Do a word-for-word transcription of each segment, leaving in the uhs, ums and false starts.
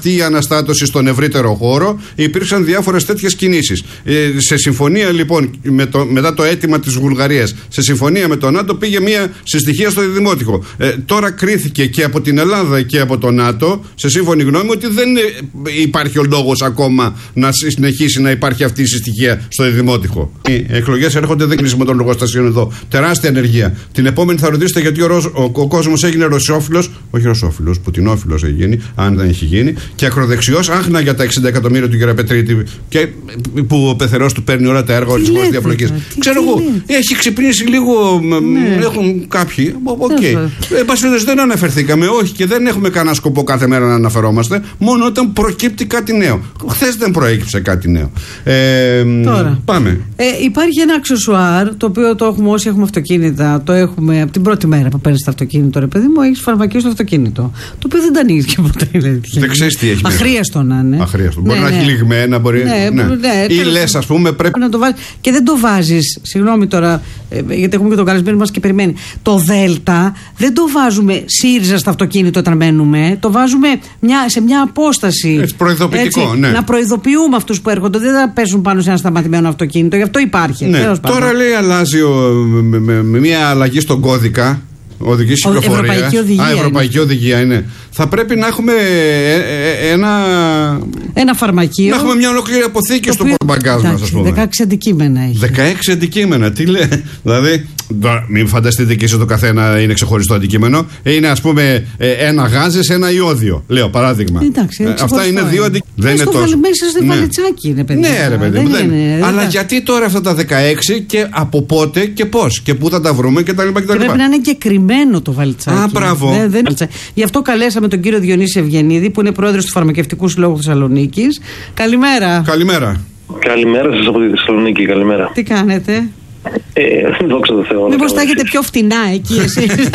αυτή η αναστάτωση στον ευρύτερο χώρο, υπήρξαν διάφορες τέτοιες κινήσεις. Ε, σε συμφωνία λοιπόν, με το, μετά το αίτημα της Βουλγαρίας, σε συμφωνία με τον ΝΑΤΟ πήγε μια συστοιχία στο Δημότυχο. Ε, τώρα κρίθηκε και από την Ελλάδα και από το ΝΑΤΟ, σε σύμφωνη γνώμη, ότι δεν υπάρχει ο λόγος ακόμα να συνεχίσει να υπάρχει αυτή η συστοιχία στο Δημότυχο. Οι εκλογές έρχονται, δεν κλείσουμε των εργοστασίων εδώ. Τεράστια ανεργία. Την επόμενη θα ρωτήσετε γιατί ο, Ρωσ, ο, ο κόσμος έγινε ρωσόφιλος, όχι ρωσόφιλος, πουτινόφιλος έχει γίνει, αν δεν έχει γίνει, και ακροδεξιός. Άχνα για τα εξήντα εκατομμύρια του κ. Πετρίτη, και, που ο πεθερός του παίρνει όλα τα έργα όλης της χώρας διαφλογής. Ξέρω εγώ, έχει ξυπνήσει λίγο. Ναι. Έχουν κάποιοι. Οκ. Okay. Εν πάση περιπτώσει δεν αναφερθήκαμε, όχι, και δεν έχουμε κανένα σκοπό κάθε μέρα να αναφερόμαστε, μόνο όταν προκύπτει κάτι νέο. Χθες δεν προέκυψε κάτι νέο. Ε, Τώρα. Πάμε. Ε, υπάρχει ένα αξεσουάρ, το οποίο το έχουμε όσοι έχουμε αυτοκίνητα, το έχουμε από την πρώτη μέρα που παίρνει το αυτοκίνητο, ρε παιδί μου, έχει φαρμακείο στο αυτοκίνητο. Το οποίο δεν τα ανοίγει και ποτέ. Δεν ξέρει τι έχει. Αχρίαστο να είναι. Αχρίαστο. Ναι, μπορεί ναι. να έχει λιγμένα, μπορεί. Ναι, ναι. Ναι, ή λες, ας πούμε, πρέπει να το βάζει. Και δεν το βάζει. Συγγνώμη τώρα, ε, γιατί έχουμε και τον καλεσμένο μας και περιμένει. Το Δέλτα δεν το βάζουμε ΣΥΡΙΖΑ στο αυτοκίνητο όταν μένουμε. Το βάζουμε μια, σε μια απόσταση. Έτσι, προειδοποιητικό, έτσι, ναι. Να προειδοποιούμε αυτούς που έρχονται. Δεν θα πέσουν πάνω σε ένα σταματημένο αυτοκίνητο. Γι' αυτό υπάρχει. Ναι. Τώρα λέει αλλάζει ο, με, με, με μια αλλαγή στον κώδικα. Οδική κυκλοφορία. Ευρωπαϊκή οδηγία. Α, Ευρωπαϊκή είναι. οδηγία είναι. Θα πρέπει να έχουμε ε, ε, ένα. Ένα φαρμακείο. Να έχουμε μια ολόκληρη αποθήκη στο πορτμπαγκάζ μας, ας πούμε. δεκαέξι αντικείμενα έχει. δεκαέξι αντικείμενα, τι λέει. Δηλαδή, μην φανταστείτε και εσείς το καθένα είναι ξεχωριστό αντικείμενο. Είναι, ας πούμε, ένα γάζες, ένα ιόδιο. Λέω παράδειγμα. Εντάξει, ε, αυτά είναι δύο αντικείμενα. Δεν είναι τόσο. Μέσα στο βαλιτσάκι είναι, παιδιά. Ναι, ρε παιδί μου. Δεν είναι, αλλά δεν γιατί τώρα αυτά τα δεκαέξι και από πότε και πώς και πού θα τα βρούμε κτλ. Πρέπει να είναι και κρυμμένο το βαλιτσάκι. Α, μπράβο. Δεν, δεν... Γι' αυτό καλέσαμε τον κύριο Διονύση Ευγενίδη, που είναι πρόεδρος του Φαρμακευτικού Συλλόγου Θεσσαλονίκης. Καλημέρα. Καλημέρα. Καλημέρα σας από τη Θεσσαλονίκη, καλημέρα. Τι κάνετε? Ε, δόξα τω Θεώ. Μήπως τα έχετε πιο φτηνά εκεί εσείς?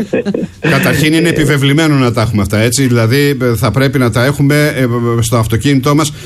Καταρχήν είναι επιβεβλημένο να τα έχουμε αυτά, έτσι. Δηλαδή θα πρέπει να τα έχουμε στο αυτοκίνητό μας,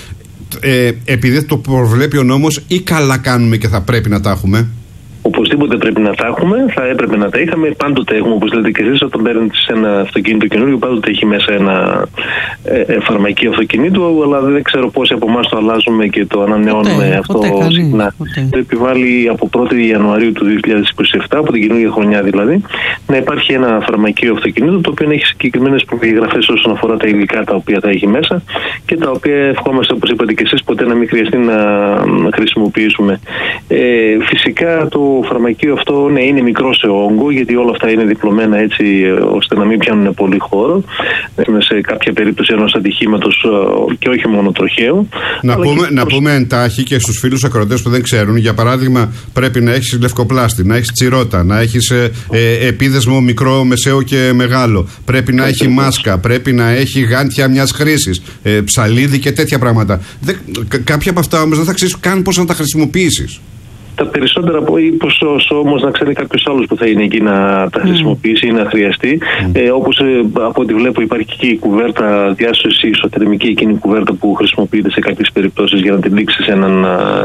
ε, επειδή το προβλέπει ο νόμος, ή καλά κάνουμε και θα πρέπει να τα έχουμε? Οπωσδήποτε πρέπει να τα έχουμε, θα έπρεπε να τα είχαμε. Πάντοτε έχουμε, όπως λέτε και εσείς, όταν παίρνετε σε ένα αυτοκίνητο καινούριο, πάντοτε έχει μέσα ένα ε, ε, φαρμακείο αυτοκινήτου, αλλά δεν ξέρω πόσοι από εμάς το αλλάζουμε και το ανανεώνουμε ποτέ, αυτό ποτέ, συχνά. Ποτέ. Το επιβάλλει από πρώτη Ιανουαρίου του δύο χιλιάδες είκοσι επτά, από την καινούργια χρονιά δηλαδή, να υπάρχει ένα φαρμακείο αυτοκινήτου, το οποίο έχει συγκεκριμένες προδιαγραφές όσον αφορά τα υλικά τα οποία τα έχει μέσα και τα οποία ευχόμαστε, όπως είπατε και εσείς, ποτέ να μην χρειαστεί να χρησιμοποιήσουμε. Ε, φυσικά το φαρμακείο αυτό, ναι, είναι μικρό σε όγκο, γιατί όλα αυτά είναι διπλωμένα έτσι ώστε να μην πιάνουν πολύ χώρο. Είναι σε κάποια περίπτωση ενός ατυχήματος και όχι μόνο τροχαίου. Να, πούμε, και... να πούμε εντάχει και στους φίλους ακροατές που δεν ξέρουν, για παράδειγμα, πρέπει να έχεις λευκοπλάστη, να έχεις τσιρότα, να έχεις ε, ε, επίδεσμο μικρό, μεσαίο και μεγάλο. Πρέπει να έχει μάσκα, πρέπει να έχει γάντια μιας χρήσης, ε, ψαλίδι και τέτοια πράγματα. Δε, κάποια από αυτά όμως δεν θα ξέρεις καν πώς να τα χρησιμοποιήσεις. Τα περισσότερα από όσο όμως να ξέρει κάποιος άλλος που θα είναι εκεί να τα χρησιμοποιήσει ή να χρειαστεί. Mm. Ε, όπως ε, από ό,τι βλέπω υπάρχει και η κουβέρτα διάσωση ισοτερμική, εκείνη η κουβέρτα που χρησιμοποιείται σε κάποιες περιπτώσεις για να την δείξει σε έναν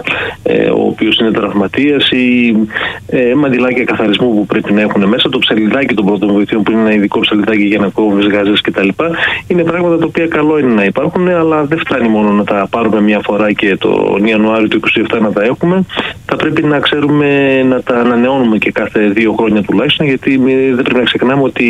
ε, ο οποίος είναι τραυματίας, ή ε, μαντιλάκια καθαρισμού που πρέπει να έχουν μέσα, το ψαλιδάκι των πρώτων βοηθειών που είναι ένα ειδικό ψαλιδάκι για να κόβεις γάζες κτλ. Είναι πράγματα τα οποία καλό είναι να υπάρχουν, αλλά δεν φτάνει μόνο να τα πάρουμε μια φορά και τον Ιανουάριο του είκοσι επτά να τα έχουμε. Θα πρέπει να ξέρουμε να τα ανανεώνουμε και κάθε δύο χρόνια τουλάχιστον, γιατί δεν πρέπει να ξεχνάμε ότι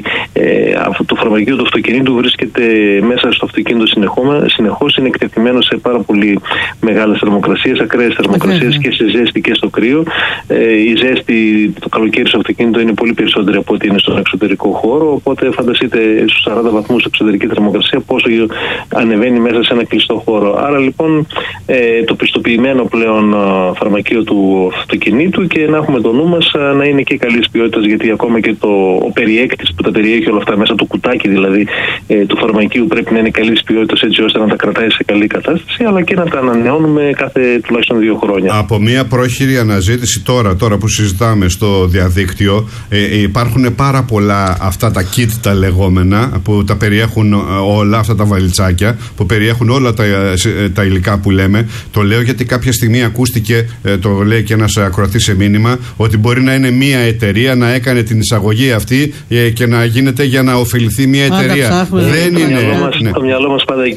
ε, αυτό το φαρμακείο του αυτοκινήτου βρίσκεται μέσα στο αυτοκίνητο συνεχώς, είναι εκτεθειμένο σε πάρα πολύ μεγάλες θερμοκρασίες, ακραίες θερμοκρασίες και σε ζέστη και στο κρύο. Ε, η ζέστη το καλοκαίρι στο αυτοκίνητο είναι πολύ περισσότερη από ό,τι είναι στον εξωτερικό χώρο, οπότε φανταστείτε στους σαράντα βαθμούς εξωτερική θερμοκρασία πόσο ανεβαίνει μέσα σε ένα κλειστό χώρο. Άρα λοιπόν ε, το πιστοποιημένο πλέον φαρμακείο του αυτοκινήτου και να έχουμε το νου μας να είναι και καλής ποιότητας, γιατί ακόμα και το, ο περιέκτης που τα περιέχει όλα αυτά μέσα, το κουτάκι δηλαδή ε, του φαρμακείου πρέπει να είναι καλής ποιότητας, έτσι ώστε να τα κρατάει σε καλή κατάσταση, αλλά και να τα ανανεώνουμε κάθε τουλάχιστον δύο χρόνια. Από μια πρόχειρη αναζήτηση τώρα, τώρα που συζητάμε στο διαδίκτυο, ε, υπάρχουν πάρα πολλά αυτά τα kit τα λεγόμενα που τα περιέχουν όλα αυτά τα βαλιτσάκια, που περιέχουν όλα τα, τα υλικά που λέμε. Το λέω γιατί κάποια στιγμή ακούστηκε, ε, το λέει και ένας ακροατής σε μήνυμα, ότι μπορεί να είναι μία εταιρεία να έκανε την εισαγωγή αυτή ε, και να γίνεται για να ωφεληθεί μία εταιρεία. Δεν είναι. Το μυαλό μας πάντα